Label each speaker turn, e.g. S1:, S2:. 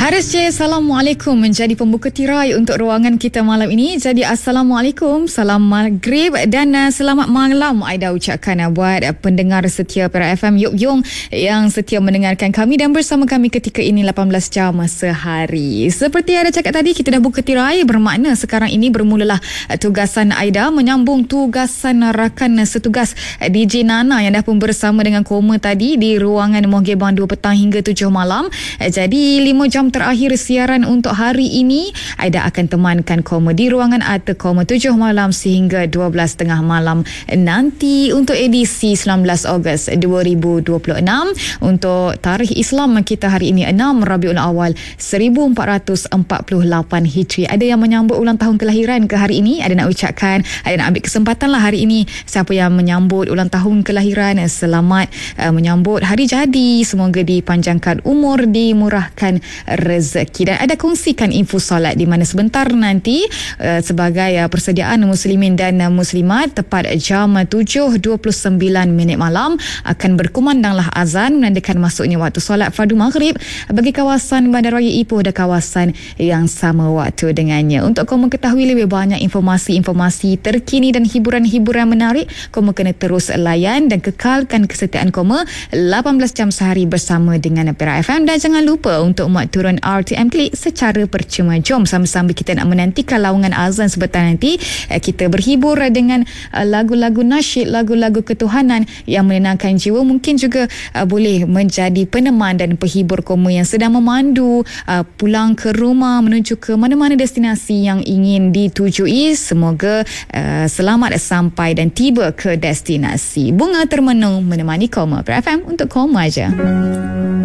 S1: Haris J, Assalamualaikum menjadi pembuka tirai untuk ruangan kita malam ini. Jadi Assalamualaikum, salam maghrib dan selamat malam Aida ucapkan buat pendengar setia Perak FM Yuk Yung yang setia mendengarkan kami dan bersama kami ketika ini 18 jam sehari. Seperti ada cakap tadi, kita dah buka tirai, bermakna sekarang ini bermulalah tugasan Aida menyambung tugasan rakan setugas DJ Nana yang dah pun bersama dengan Koma tadi di ruangan Mohgebang 2 petang hingga 7 malam. Jadi 5 jam terakhir siaran untuk hari ini, Aida akan temankan Koma di ruangan Ata Koma 7 malam sehingga 12.30 malam nanti untuk edisi 19 Ogos 2026. Untuk tarikh Islam kita hari ini 6 Rabiul Awal 1448 Hijri. Ada yang menyambut ulang tahun kelahiran ke hari ini? Ada nak ucapkan, ada nak ambil kesempatan lah hari ini. Siapa yang menyambut ulang tahun kelahiran, selamat menyambut hari jadi. Semoga dipanjangkan umur, dimurahkan rezeki. Dan ada kongsikan info solat di mana sebentar nanti sebagai persediaan muslimin dan muslimat tepat jam 7.29 malam akan berkumandanglah azan menandakan masuknya waktu solat fardu maghrib bagi kawasan Bandaraya Ipoh dan kawasan yang sama waktu dengannya. Untuk kamu mengetahui lebih banyak informasi-informasi terkini dan hiburan-hiburan menarik, kamu kena terus layan dan kekalkan kesetiaan kamu 18 jam sehari bersama dengan Perak FM. Dan jangan lupa untuk muat turun RTM Klik secara percuma. Jom sama-sama kita nak menantikan laungan azan sebentar nanti. Kita berhibur dengan lagu-lagu nasyid, lagu-lagu ketuhanan yang menenangkan jiwa. Mungkin juga boleh menjadi peneman dan penghibur kamu yang sedang memandu pulang ke rumah menuju ke mana-mana destinasi yang ingin ditujui. Semoga selamat sampai dan tiba ke destinasi. Bunga termenung menemani Koma Perak FM untuk Koma aja.